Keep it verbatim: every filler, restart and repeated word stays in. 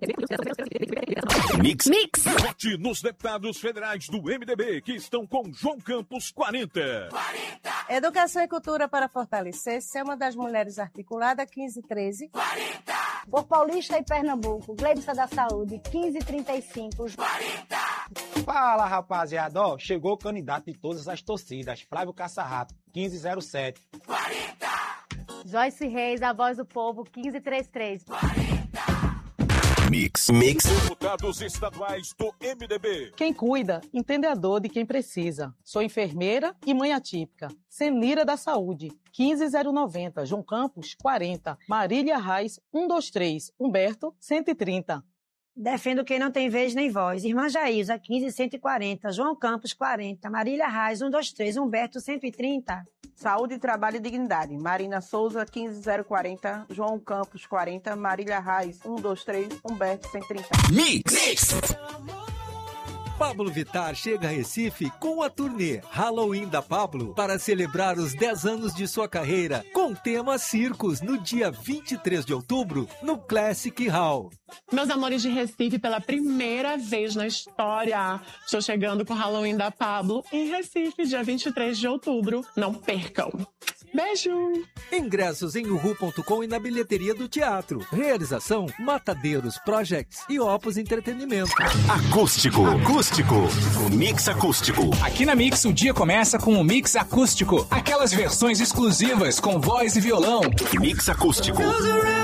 Mix. Mix. Vote nos deputados federais do M D B que estão com João Campos quarenta. quarenta. Educação e cultura para fortalecer. Selma das Mulheres Articulada, quinze treze. quarenta. Por Paulista e Pernambuco, Gleibson da Saúde, quinze trinta e cinco. quarenta. Fala, rapaziada. Ó, chegou o candidato de todas as torcidas, Flávio Caçarrato, quinze zero sete. quarenta. Joyce Reis, a voz do povo, quinze trinta e três. quarenta. Mix. Mix. Deputados estaduais do M D B. Quem cuida, entende a dor de quem precisa. Sou enfermeira e mãe atípica. Senlira da Saúde, quinze zero noventa. João Campos, quarenta. Marília Reis, cento e vinte e três. Humberto, cento e trinta. Defendo quem não tem vez nem voz. Irmã Jaísa, quinze cento e quarenta. João Campos, quarenta. Marília Reis, cento e vinte e três. Humberto, cento e trinta. Saúde, Trabalho e Dignidade. Marina Souza, quinze zero quarenta. João Campos, quarenta. Marília Reis, cento e vinte e três. Humberto, cento e trinta. Mix. Mix. Pablo Vittar chega a Recife com a turnê Halloween da Pablo para celebrar os dez anos de sua carreira com tema Circos no dia vinte e três de outubro no Classic Hall. Meus amores de Recife, pela primeira vez na história, estou chegando com Halloween da Pablo em Recife, dia vinte e três de outubro. Não percam! Beijo! Ingressos em uhu ponto com e na bilheteria do teatro. Realização Matadeiros Projects e Opus Entretenimento. Acústico. Acústico. O Mix Acústico. Aqui na Mix o dia começa com o Mix Acústico. Aquelas versões exclusivas com voz e violão. Mix Acústico.